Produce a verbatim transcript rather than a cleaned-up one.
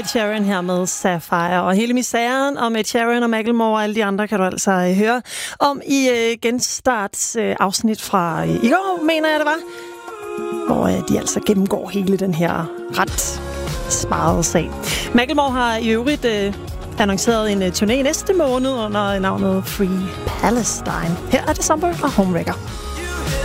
Sheeran her med Sapphire. Og hele misæren om Ed Sheeran og Macklemore og alle de andre kan du altså øh, høre om i øh, genstarts øh, afsnit fra øh, i går, mener jeg det var. Hvor øh, de altså gennemgår hele den her ret sparede sag. Macklemore har i øvrigt øh, annonceret en uh, turné næste måned under navnet Free Palestine. Her er December og Homewrecker.